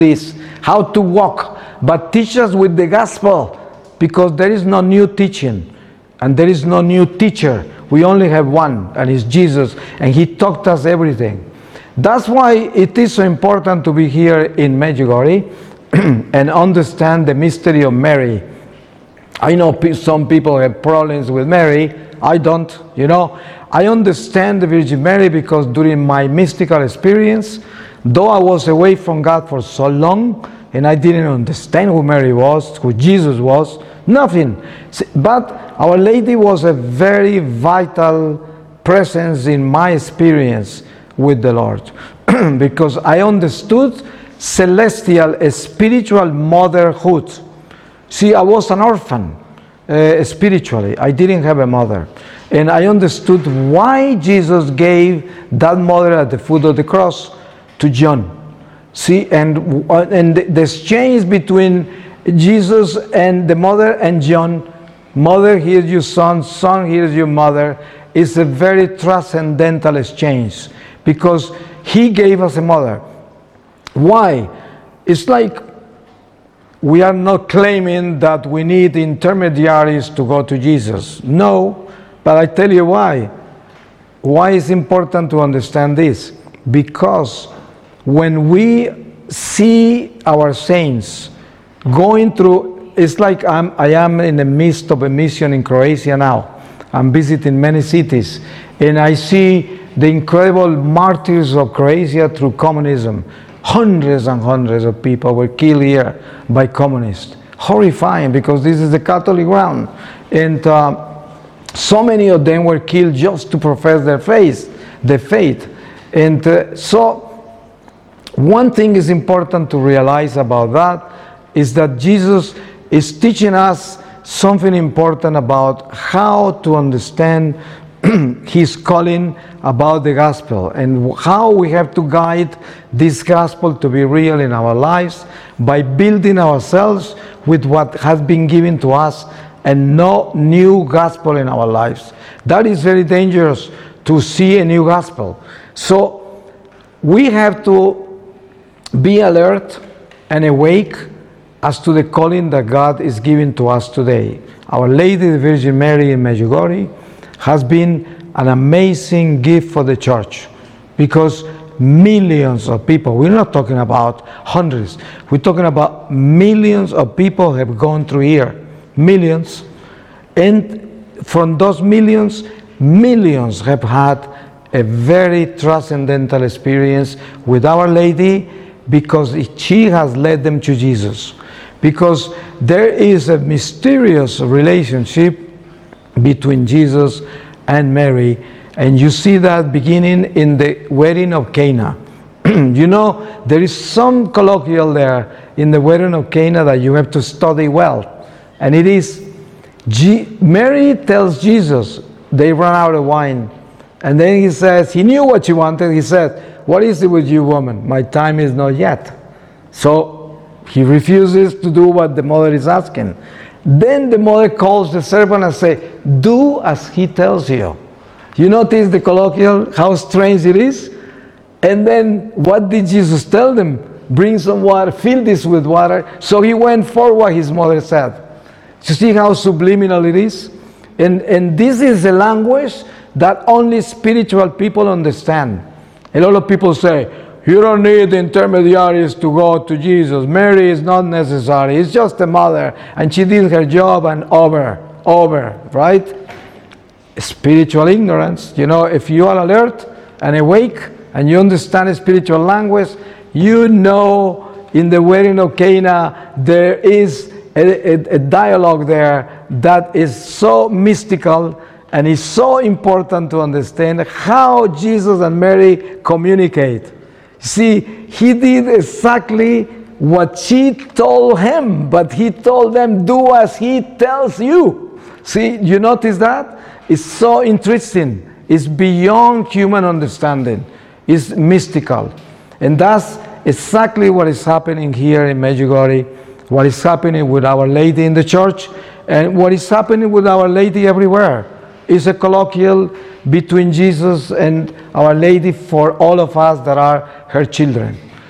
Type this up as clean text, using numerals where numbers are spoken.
this, how to walk, but teach us with the gospel, because there is no new teaching and there is no new teacher. We only have one, and it's Jesus, and he taught us everything. That's why it is so important to be here in Medjugorje and understand the mystery of Mary. I know some people have problems with Mary. I don't, I understand the Virgin Mary because during my mystical experience, though I was away from God for so long, and I didn't understand who Mary was, who Jesus was, nothing. But Our Lady was a very vital presence in my experience with the Lord, because I understood celestial, spiritual motherhood. See, I was an orphan spiritually. I didn't have a mother. And I understood why Jesus gave that mother at the foot of the cross to John. See, and the exchange between Jesus and the mother and John, mother, here's your son, son, here's your mother, is a very transcendental exchange, because he gave us a mother. Why? It's like we are not claiming that we need intermediaries to go to Jesus. No, but I tell you why. Why is important to understand this? Because when we see our saints going through, it's like I am in the midst of a mission in Croatia now. I'm visiting many cities, and I see the incredible martyrs of Croatia through communism. Hundreds and hundreds of people were killed here by communists. Horrifying, because this is the Catholic ground. And so many of them were killed just to profess their faith. And so one thing is important to realize about that is that Jesus is teaching us something important about how to understand his calling about the gospel, and how we have to guide this gospel to be real in our lives by building ourselves with what has been given to us and no new gospel in our lives. That is very dangerous, to see a new gospel. So we have to be alert and awake as to the calling that God is giving to us today. Our Lady, the Virgin Mary in Medjugorje, has been an amazing gift for the church, because millions of people, we're not talking about hundreds, we're talking about millions of people have gone through here. Millions. And from those millions, millions have had a very transcendental experience with Our Lady, because she has led them to Jesus. Because there is a mysterious relationship between Jesus and Mary, and you see that beginning in the wedding of Cana. There is some colloquial there in the wedding of Cana that you have to study well, and it is Mary tells Jesus they ran out of wine, and then he says, he knew what she wanted. He said, "What is it with you, woman? My time is not yet." So he refuses to do what the mother is asking. Then the mother calls the servant and says, "Do as he tells you." You notice the colloquial, how strange it is? And then what did Jesus tell them? Bring some water, fill this with water. So he went for what his mother said. You see how subliminal it is? And this is a language that only spiritual people understand. A lot of people say, you don't need intermediaries to go to Jesus. Mary is not necessary. It's just a mother, and she did her job and over, right? Spiritual ignorance. If you are alert and awake and you understand spiritual language, you know in the wedding of Cana there is a dialogue there that is so mystical, and is so important to understand how Jesus and Mary communicate. See, he did exactly what she told him, but he told them, do as he tells you. See, you notice that? It's so interesting. It's beyond human understanding. It's mystical. And that's exactly what is happening here in Medjugorje, what is happening with Our Lady in the church, and what is happening with Our Lady everywhere. It's a colloquial between Jesus and Our Lady for all of us that are her children.